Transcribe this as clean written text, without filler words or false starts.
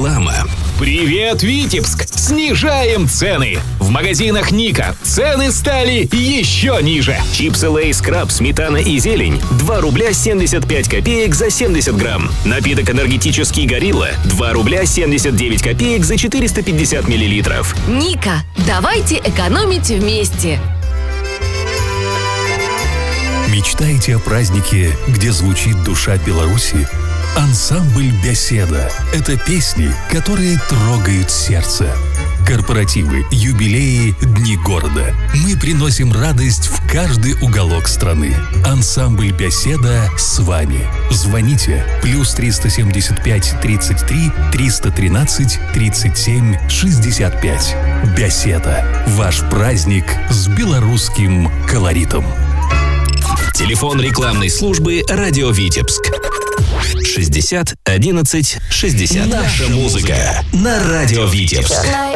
Реклама. Привет, Витебск! Снижаем цены! В магазинах Ника цены стали еще ниже. Чипсы Лейс Краб, сметана и зелень 2 рубля 75 копеек за 70 грамм. Напиток энергетический Горилла 2 рубля 79 копеек за 450 миллилитров. Ника, давайте экономить вместе. Мечтаете о празднике, где звучит душа Беларуси? Ансамбль «Беседа» — это песни, которые трогают сердце. Корпоративы, юбилеи, дни города. Мы приносим радость в каждый уголок страны. Ансамбль «Беседа» с вами. Звоните +375 33 313 37 65. «Беседа» — ваш праздник с белорусским колоритом. Телефон рекламной службы «Радио Витебск». 60 11 60. Наша музыка на Радио Витебск.